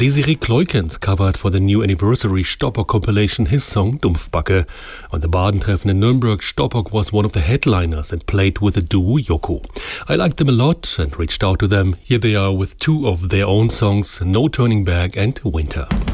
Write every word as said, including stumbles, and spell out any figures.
Desiree Kleukens covered for the new anniversary Stoppock compilation his song Dumpfbacke. On the Badentreffen in Nürnberg, Stoppock was one of the headliners and played with the duo Yoko. I liked them a lot and reached out to them. Here they are with two of their own songs, No Turning Back and Winter.